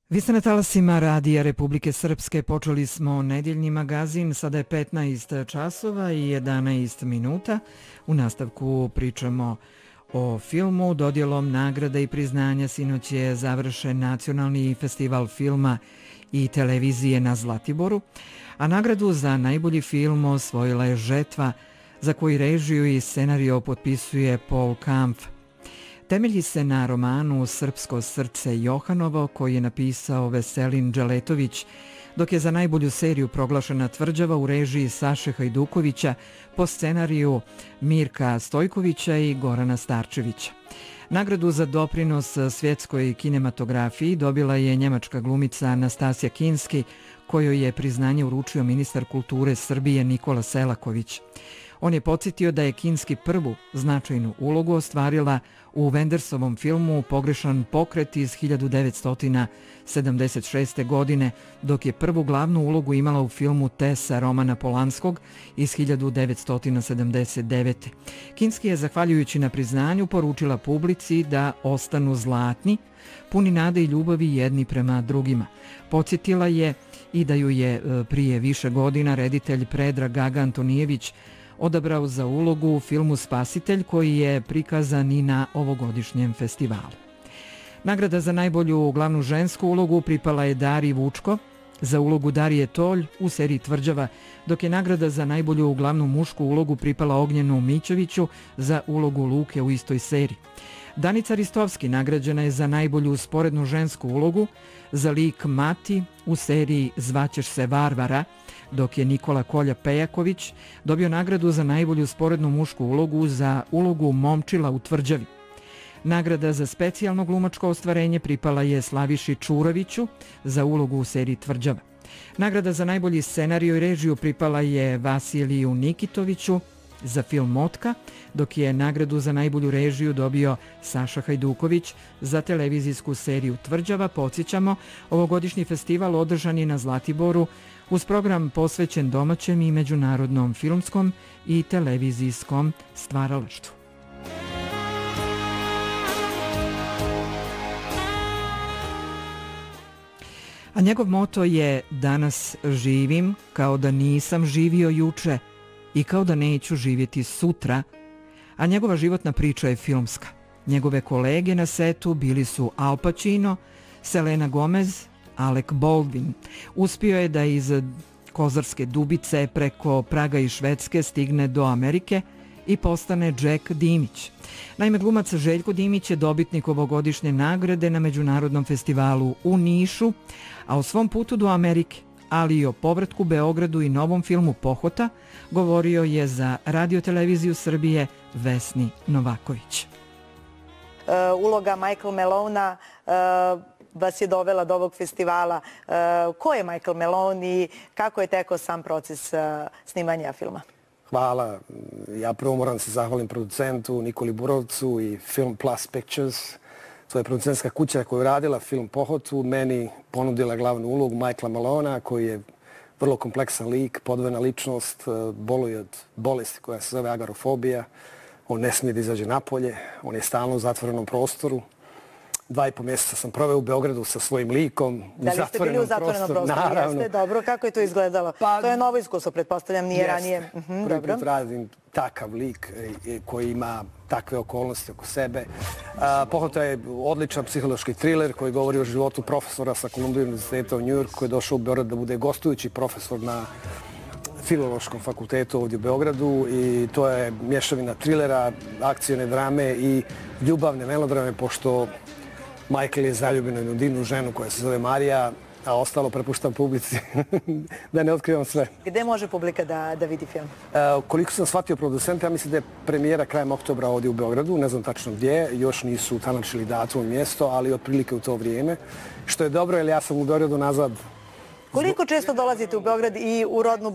Vi ste na talasima Radija Republike Srpske. Počeli smo nedjeljni magazin, sada je 15 časova i 11 minuta. U nastavku pričamo o filmu. Dodjelom nagrada i priznanja sinoć je završen Nacionalni festival filma i televizije na Zlatiboru, a nagradu za najbolji film osvojila je Žetva, za koji režiju i scenario potpisuje Paul Kampf. Temelji se na romanu Srpsko srce Johanovo koji je napisao Veselin Dželetović, dok je za najbolju seriju proglašena Tvrđava u režiji Saše Hajdukovića po scenariju Mirka Stojkovića i Gorana Starčevića. Nagradu za doprinos svjetskoj kinematografiji dobila je njemačka glumica Anastasija Kinski, kojoj je priznanje uručio ministar kulture Srbije Nikola Selaković. On je podsjetio da je Kinski prvu značajnu ulogu ostvarila u Wendersovom filmu Pogrešan pokret iz 1976. godine, dok je prvu glavnu ulogu imala u filmu Tesa Romana Polanskog iz 1979. Kinski je, zahvaljujući na priznanju, poručila publici da ostanu zlatni, puni nade i ljubavi jedni prema drugima. Podsjetila je i da ju je prije više godina reditelj Predrag Gaga Antonijević odabrao za ulogu u filmu Spasitelj, koji je prikazan i na ovogodišnjem festivalu. Nagrada za najbolju glavnu žensku ulogu pripala je Dari Vučko za ulogu Darije Tolj u seriji Tvrđava, dok je nagrada za najbolju glavnu mušku ulogu pripala Ognjenu Mićeviću za ulogu Luke u istoj seriji. Danica Ristovski nagrađena je za najbolju sporednu žensku ulogu za lik Mati u seriji Zvaćeš se Varvara, dok je Nikola Kolja-Pejaković dobio nagradu za najbolju sporednu mušku ulogu za ulogu Momčila u Tvrđavi. Nagrada za specijalno glumačko ostvarenje pripala je Slaviši Čuroviću za ulogu u seriji Tvrđava. Nagrada za najbolji scenariju i režiju pripala je Vasiliju Nikitoviću za film Motka, dok je nagradu za najbolju režiju dobio Saša Hajduković za televizijsku seriju Tvrđava. Podsjećamo, ovogodišnji festival održan je na Zlatiboru uz program posvećen domaćem i međunarodnom filmskom i televizijskom stvaralaštvu. A njegov moto je danas živim kao da nisam živio juče i kao da neću živjeti sutra, a njegova životna priča je filmska. Njegove kolege na setu bili su Al Pacino, Selena Gomez, Alec Baldwin. Uspio je da iz Kozarske Dubice preko Praga i Švedske stigne do Amerike i postane Jack Dimić. Naime, glumac Željko Dimić je dobitnik ovogodišnje nagrade na Međunarodnom festivalu u Nišu, a o svom putu do Amerike, ali i o povratku Beogradu i novom filmu Pohota, govorio je za Radio-televiziju Srbije Vesni Novaković. Uloga Michael Malonea vas je dovela do ovog festivala. Ko je Michael Malone i kako je tekao sam proces snimanja filma? Hvala. Ja prvo moram se zahvalim producentu Nikoli Burovcu i Film Plus Pictures. To je producentska kuća koja je radila film Pohotu. Meni ponudila glavnu ulogu Michaela Malonea, koji je vrlo kompleksan lik, podvojena ličnost, boluje od bolesti koja se zove agorafobija. On ne smije da izađe napolje, on je stalno u zatvorenom prostoru. 2,5 mjeseca sam proveo u Beogradu sa svojim likom. Da li ste bili u zatvorenom prostoru? Naravno. Jeste, dobro. Kako je to izgledalo? To je novo iskustvo, pretpostavljam, nije ranije. Prvi put radim takav lik koji ima takve okolnosti oko sebe. Pohota je odličan psihološki thriller koji govori o životu profesora sa Columbia univerziteta u New York, koji je došao u Beograd da bude gostujući profesor na Filološkom fakultetu ovdje u Beogradu, i to je mješavina trilera, akcijne drame i ljubavne melodrame, pošto Michael je zaljubljen u jednu divnu ženu koja se zove Marija, a ostalo prepuštam publici da ne otkrivam sve. Gde može publika da vidi film? Koliko sam shvatio producenta, ja mislim da je premijera krajem oktobra ovdje u Beogradu, ne znam tačno gdje, još nisu tanačili datum i mjesto, ali otprilike u to vrijeme. Što je dobro, jer ja sam u Beogradu nazad. Koliko često dolazite u Beograd i u rodnu